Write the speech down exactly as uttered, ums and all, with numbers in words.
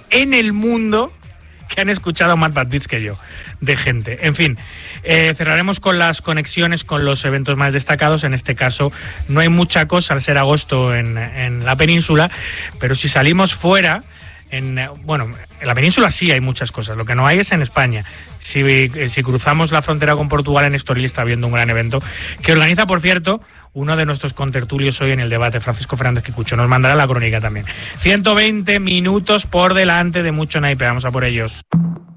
en el mundo que han escuchado más Bad Beats que yo, de gente. En fin, eh, cerraremos con las conexiones con los eventos más destacados. En este caso no hay mucha cosa al ser agosto en, en la península, pero si salimos fuera, en, bueno, en la península sí hay muchas cosas, lo que no hay es en España. Si, si cruzamos la frontera con Portugal, en Estoril está habiendo un gran evento que organiza, por cierto, uno de nuestros contertulios hoy en el debate, Francisco Fernández Quicucho. Nos mandará la crónica también. ciento veinte minutos por delante de mucho naipe. Vamos a por ellos.